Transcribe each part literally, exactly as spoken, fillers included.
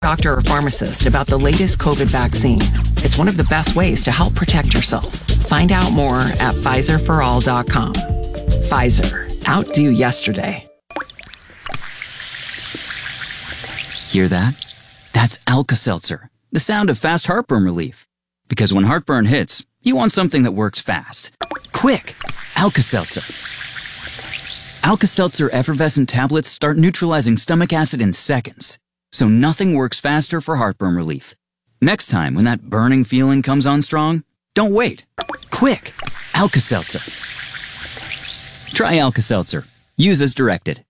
Doctor or pharmacist about the latest COVID vaccine. It's one of the best ways to help protect yourself. Find out more at Pfizer for all dot com. Pfizer. Outdo yesterday. Hear that? That's Alka-Seltzer, the sound of fast heartburn relief. Because when heartburn hits, you want something that works fast. Quick! Alka-Seltzer. Alka-Seltzer effervescent tablets start neutralizing stomach acid in seconds. So nothing works faster for heartburn relief. Next time when that burning feeling comes on strong, don't wait. Quick! Alka-Seltzer. Try Alka-Seltzer. Use as directed.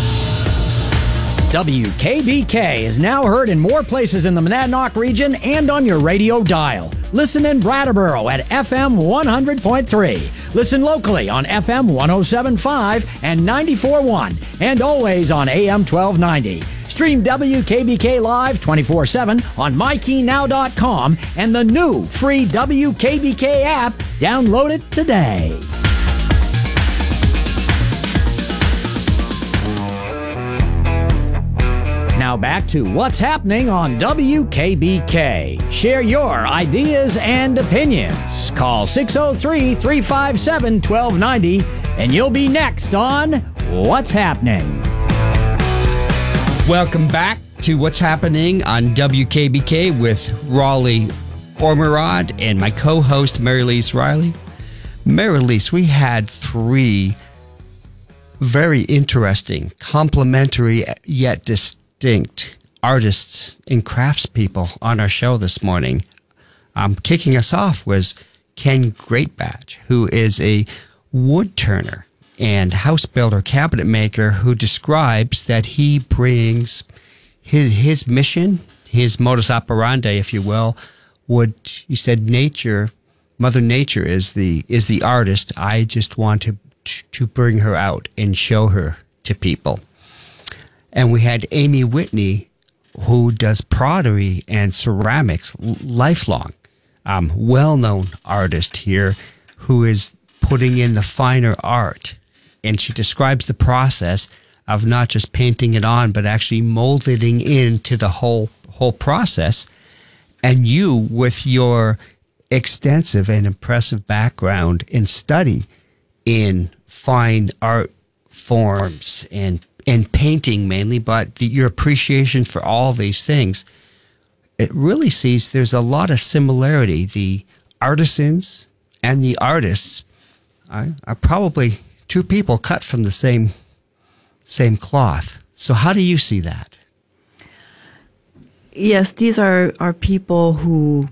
W K B K is now heard in more places in the Monadnock region and on your radio dial. Listen in Brattleboro at F M one hundred point three. Listen locally on F M one oh seven point five and ninety-four point one, and always on A M twelve ninety. Stream W K B K live twenty-four seven on my key now dot com and the new free W K B K app. Download it today. Now back to what's happening on W K B K. Share your ideas and opinions. Call six oh three, three five seven, one two nine oh and you'll be next on What's Happening. Welcome back to What's Happening on W K B K with Raleigh Ormerod and my co-host Mary-Lise Riley. Mary-Lise, we had three very interesting, complementary yet distinct distinct artists and craftspeople on our show this morning. Um, kicking us off was Ken Greatbatch, who is a wood turner and house builder, cabinet maker, who describes that he brings his his mission, his modus operandi, if you will, would, he said, nature, Mother Nature is the is the artist. I just want to to bring her out and show her to people. And we had Amy Whitney, who does pottery and ceramics, lifelong, um, well-known artist here, who is putting in the finer art. And she describes the process of not just painting it on, but actually molding into the whole whole process. And you, with your extensive and impressive background and study in fine art forms and and painting mainly, but the, your appreciation for all these things, it really sees there's a lot of similarity. The artisans and the artists are, are probably two people cut from the same same cloth. So how do you see that? Yes, these are, are people who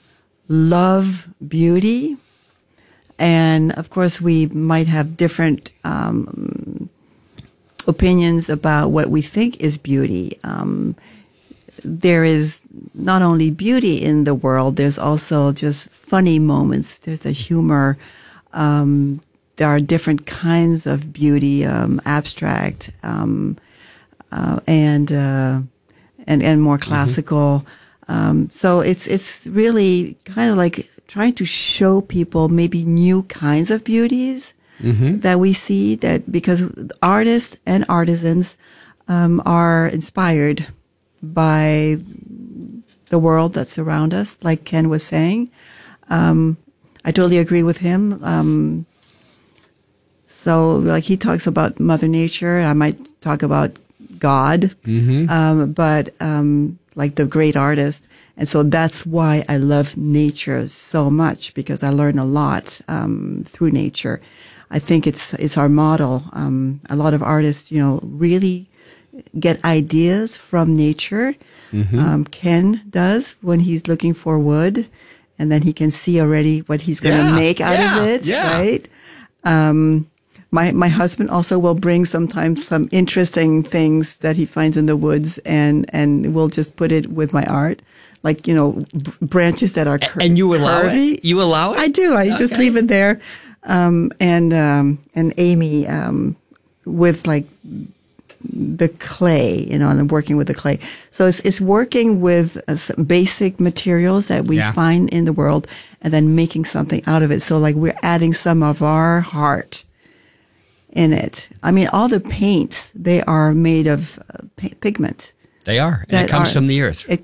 love beauty. And of course, we might have different um, opinions about what we think is beauty. Um, there is not only beauty in the world, there's also just funny moments. There's a humor. Um, there are different kinds of beauty, um, abstract, um, uh, and, uh, and, and more classical. Mm-hmm. Um, so it's, it's really kind of like trying to show people maybe new kinds of beauties. Mm-hmm. That we see, that because artists and artisans um, are inspired by the world that's around us, like Ken was saying. Um, I totally agree with him. Um, so, like, he talks about Mother Nature. I might talk about God, mm-hmm. um, but um, like the great artist. And so that's why I love nature so much, because I learn a lot um, through nature. I think it's it's our model. Um, a lot of artists, you know, really get ideas from nature. Mm-hmm. Um, Ken does when he's looking for wood, and then he can see already what he's going to yeah, make out yeah, of it, yeah. right? Um, my my husband also will bring sometimes some interesting things that he finds in the woods, and and we'll just put it with my art. Like, you know, b- branches that are cur- and you allow curvy. it. You allow it. I do. I okay. just leave it there. Um, and, um, and Amy, um, with like the clay, you know, and working with the clay. So it's, it's working with uh, some basic materials that we yeah. find in the world and then making something out of it. So like we're adding some of our heart in it. I mean, all the paints, they are made of uh, p- pigment. They are. And it comes are, from the earth. It